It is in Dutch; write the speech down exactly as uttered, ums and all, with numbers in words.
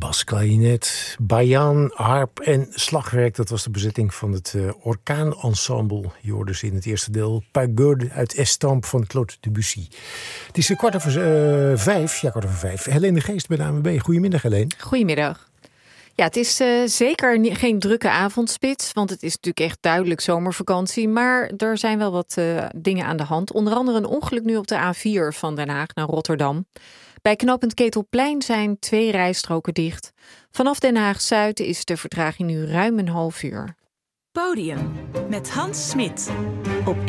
bas, klarinet, bajan, harp en slagwerk. Dat was de bezetting van het uh, Orkaanensemble. Je hoorde dus in het eerste deel Pagode uit Estampes van Claude Debussy. Het is een kwart over uh, vijf. Ja, kwart over vijf. Helene de Geest bij de A N W B. Goedemiddag, Helene. Goedemiddag. Ja, het is uh, zeker nie, geen drukke avondspits, want het is natuurlijk echt duidelijk zomervakantie. Maar er zijn wel wat uh, dingen aan de hand. Onder andere een ongeluk nu op de A vier van Den Haag naar Rotterdam. Bij knooppunt Ketelplein zijn twee rijstroken dicht. Vanaf Den Haag-Zuid is de vertraging nu ruim een half uur. Podium met Hans Smit op